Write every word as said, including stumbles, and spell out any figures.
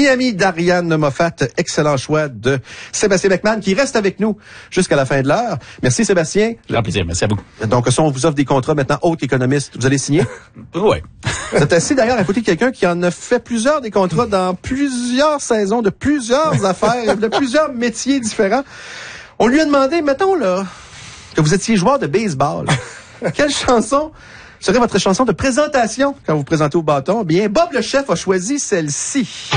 Miami d'Ariane Moffat. Excellent choix de Sébastien Beckman qui reste avec nous jusqu'à la fin de l'heure. Merci Sébastien. Grand plaisir, merci à vous. Donc, si on vous offre des contrats maintenant, autres économistes, vous allez signer? Oui. Vous êtes assis d'ailleurs à côté de quelqu'un qui en a fait plusieurs des contrats dans plusieurs saisons, de plusieurs affaires, de plusieurs métiers différents. On lui a demandé, mettons là, que vous étiez joueur de baseball. Quelle chanson serait votre chanson de présentation quand vous vous présentez au bâton? Bien, Bob le chef a choisi celle-ci.